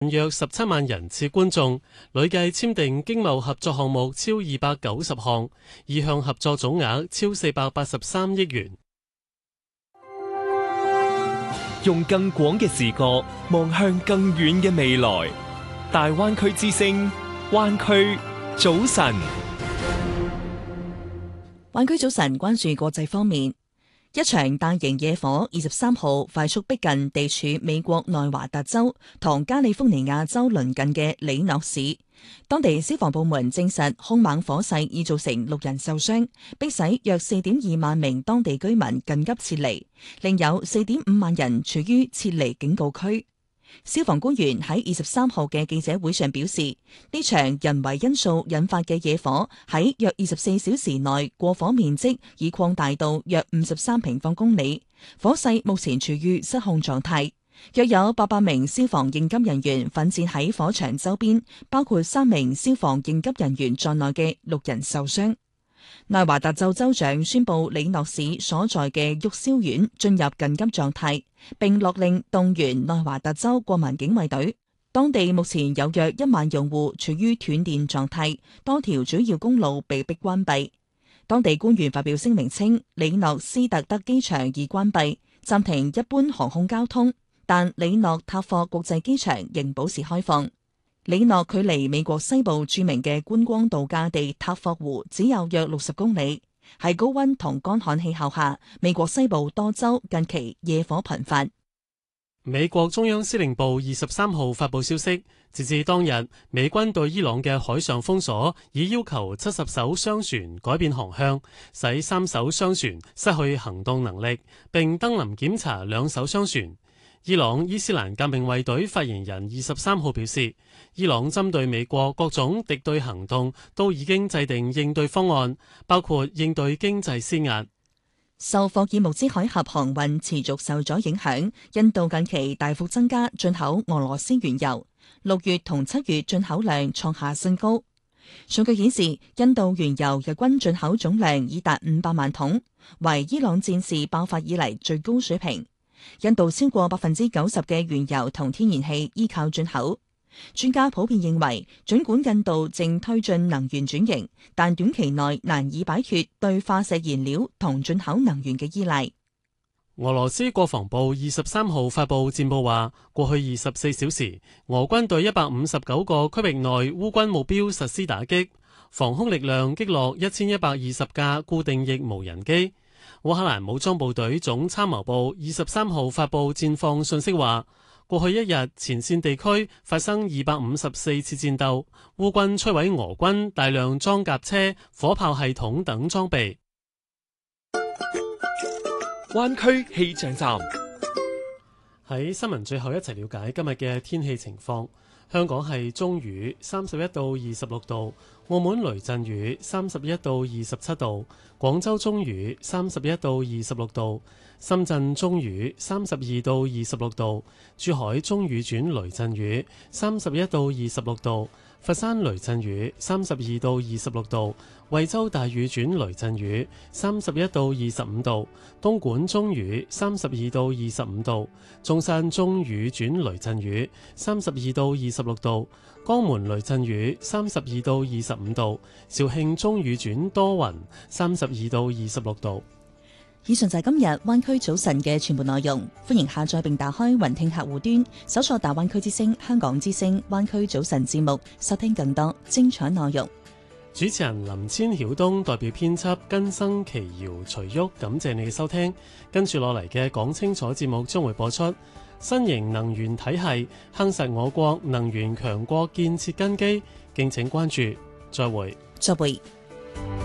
約17萬人次觀眾，累計簽訂經貿合作項目超290項，意向合作總額超483億元。 用更廣嘅視覺望向更遠嘅未來。大灣區之聲，灣區早晨。 灣區早晨，關注國際方面。一場大型野火23號快速逼近地處美國內華達州同加利福尼亞州鄰近嘅里諾市，當地消防部門證實兇猛火勢已造成6人受傷，迫使約 4.2 萬名當地居民緊急撤離，另有 4.5 萬人處於撤離警告區。消防官員喺23號嘅記者會上表示，呢場人為因素引發嘅野火喺約24小時內過火面積已擴大到約53平方公里，火勢目前處於失控狀態。約有800名消防應急人員奮戰喺火場周邊，包括3名消防應急人員在內嘅6人受傷。內華達州州長宣布里諾市所在嘅沃肖縣進入緊急狀態，並落令動員內華達州國民警衛隊。當地目前有約1萬用戶處於斷電狀態，多條主要公路被迫關閉。當地官員發表聲明稱，里諾斯特德機場已關閉，暫停一般航空交通，但里諾塔霍國際機場仍保持開放。里諾距離美國西部著名嘅觀光度假地塔霍湖只有約60公里。喺高溫同乾旱氣候下，美國西部多州近期野火頻發。 美國中央司令部23號發佈消息，截至當日，美軍對伊朗嘅海上封鎖已要求70艘商船改變航向，使3艘商船失去行動能力，並登臨檢查2艘商船。伊朗伊斯蘭革命衛隊發言人23號表示，伊朗針對美國各種敵對行動都已經制定應對方案，包括應對經濟施壓。 受霍爾木茲海峽航運持續受阻影響，印度近期大幅增加進口俄羅斯原油，6月同7月進口量創下新高。數據顯示，印度原油日均進口總量已達500萬桶，為伊朗戰事爆發以嚟最高水平。印度超過90%嘅原油同天然氣依靠進口。專家普遍認為，儘管印度正推進能源轉型，但短期內難以擺脫對化石燃料同進口能源嘅依賴。 俄羅斯國防部23號發布戰報話，過去24小時，俄軍對159個區域內烏軍目標實施打擊，防空力量擊落1120架固定翼無人機。烏克蘭武裝部隊總參謀部23號發布戰況信息話，過去一日前線地區發生254次戰鬥，烏軍摧毀俄軍大量裝甲車、火炮系統等裝備。 灣區氣象站， 喺新聞最後一齊了解今日嘅天氣情況。香港係中雨，31到26度；澳門雷陣雨，31到27度；廣州中雨，31到26度；深圳中雨，32到26度；珠海中雨轉雷陣雨，31到26度；佛山雷陣雨，32到26度；惠州大雨轉雷陣雨，31到25度；東莞中雨，32到25度；中山中雨轉雷陣雨，32到26度；江門雷陣雨32到25度；肇慶中雨轉多雲，32到26度。 以上就係今日灣區早晨嘅全部內容。歡迎下載並打開雲聽客戶端，搜索大灣區之聲、香港之聲、灣區早晨節目，收聽更多精彩內容。 主持人林千曉東代表編輯根生奇瑤徐旭，感謝你嘅收聽。跟住落嚟嘅講清楚節目將會播出新型能源體系夯實我國能源強國建設根基，敬請關注。再會。